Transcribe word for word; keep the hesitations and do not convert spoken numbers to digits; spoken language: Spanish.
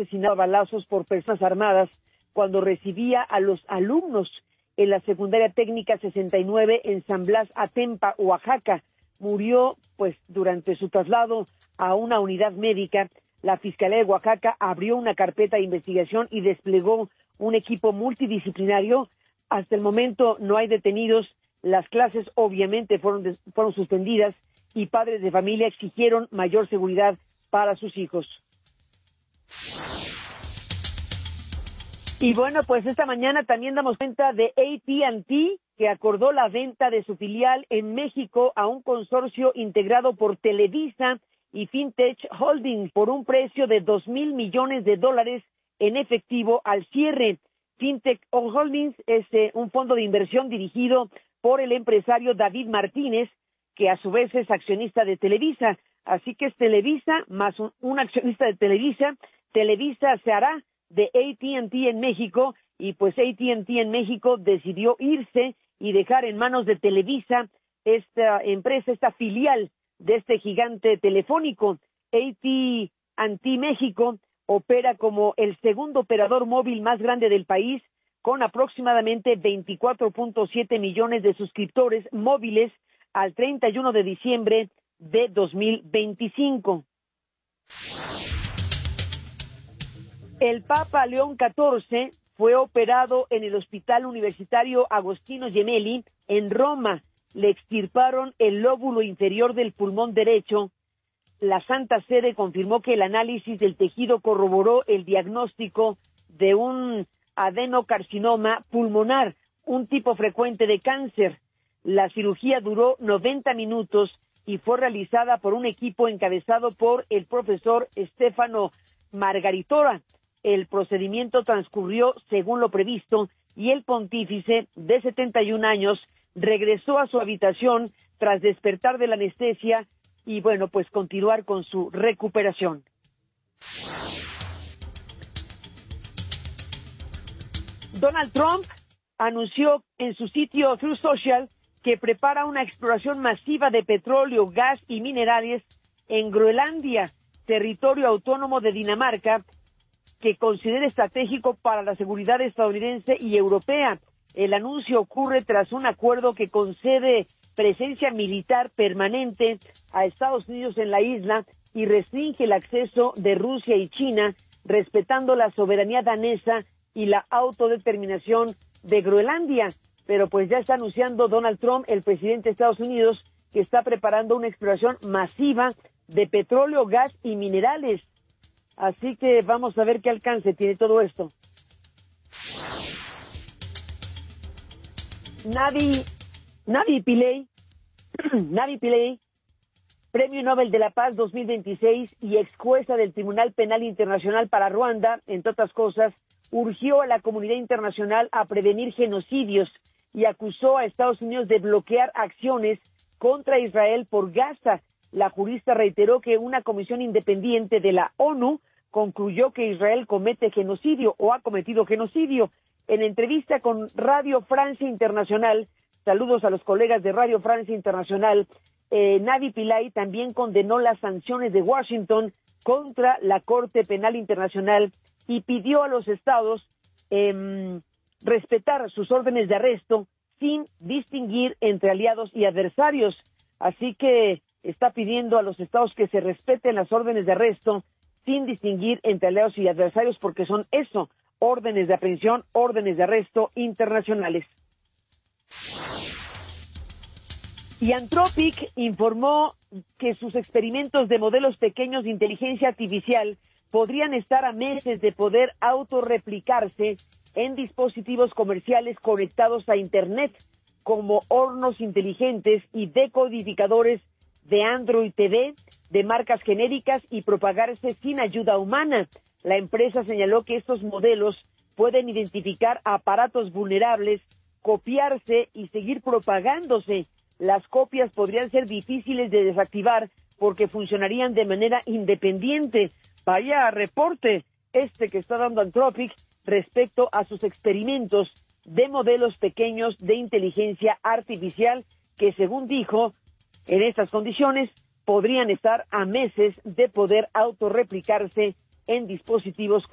asesinado a balazos por personas armadas cuando recibía a los alumnos en la secundaria técnica sesenta y nueve en San Blas Atempa, Oaxaca. Murió pues durante su traslado a una unidad médica. La Fiscalía de Oaxaca abrió una carpeta de investigación y desplegó un equipo multidisciplinario. Hasta el momento no hay detenidos. Las clases obviamente fueron, fueron suspendidas y padres de familia exigieron mayor seguridad para sus hijos. Y bueno, pues esta mañana también damos cuenta de A T and T, que acordó la venta de su filial en México a un consorcio integrado por Televisa y Fintech Holdings por un precio de dos mil millones de dólares en efectivo al cierre. Fintech Holdings es eh, un fondo de inversión dirigido por el empresario David Martínez, que a su vez es accionista de Televisa. Así que es Televisa más un, un accionista de Televisa. Televisa se hará de A T and T en México y pues A T and T en México decidió irse y dejar en manos de Televisa esta empresa, esta filial de este gigante telefónico. A T and T México opera como el segundo operador móvil más grande del país, con aproximadamente veinticuatro punto siete millones de suscriptores móviles al treinta y uno de diciembre de dos mil veinticinco. El Papa León catorce fue operado en el Hospital Universitario Agostino Gemelli en Roma. Le extirparon el lóbulo inferior del pulmón derecho. La Santa Sede confirmó que el análisis del tejido corroboró el diagnóstico de un adenocarcinoma pulmonar, un tipo frecuente de cáncer. La cirugía duró noventa minutos y fue realizada por un equipo encabezado por el profesor Stefano Margaritora. El procedimiento transcurrió según lo previsto y el pontífice de setenta y un años regresó a su habitación tras despertar de la anestesia y, bueno, pues continuar con su recuperación. Donald Trump anunció en su sitio Truth Social que prepara una exploración masiva de petróleo, gas y minerales en Groenlandia, territorio autónomo de Dinamarca, que considera estratégico para la seguridad estadounidense y europea. El anuncio ocurre tras un acuerdo que concede presencia militar permanente a Estados Unidos en la isla y restringe el acceso de Rusia y China, respetando la soberanía danesa y la autodeterminación de Groenlandia. Pero pues ya está anunciando Donald Trump, el presidente de Estados Unidos, que está preparando una exploración masiva de petróleo, gas y minerales. Así que vamos a ver qué alcance tiene todo esto. Navi, Navi Pillay, Navi Pillay, Premio Nobel de la Paz dos mil veintiséis y ex jueza del Tribunal Penal Internacional para Ruanda, entre otras cosas, urgió a la comunidad internacional a prevenir genocidios y acusó a Estados Unidos de bloquear acciones contra Israel por Gaza. La jurista reiteró que una comisión independiente de la ONU concluyó que Israel comete genocidio o ha cometido genocidio. En entrevista con Radio Francia Internacional, saludos a los colegas de Radio Francia Internacional, eh, Navi Pillay también condenó las sanciones de Washington contra la Corte Penal Internacional y pidió a los estados eh, respetar sus órdenes de arresto sin distinguir entre aliados y adversarios. Así que está pidiendo a los estados que se respeten las órdenes de arresto sin distinguir entre aliados y adversarios, porque son eso, órdenes de aprehensión, órdenes de arresto internacionales. Y Anthropic informó que sus experimentos de modelos pequeños de inteligencia artificial podrían estar a meses de poder autorreplicarse en dispositivos comerciales conectados a Internet, como hornos inteligentes y decodificadores de Android T V, de marcas genéricas y propagarse sin ayuda humana. La empresa señaló que estos modelos pueden identificar aparatos vulnerables, copiarse y seguir propagándose. Las copias podrían ser difíciles de desactivar porque funcionarían de manera independiente. Vaya reporte este que está dando Anthropic respecto a sus experimentos de modelos pequeños de inteligencia artificial que, según dijo, en estas condiciones podrían estar a meses de poder autorreplicarse en dispositivos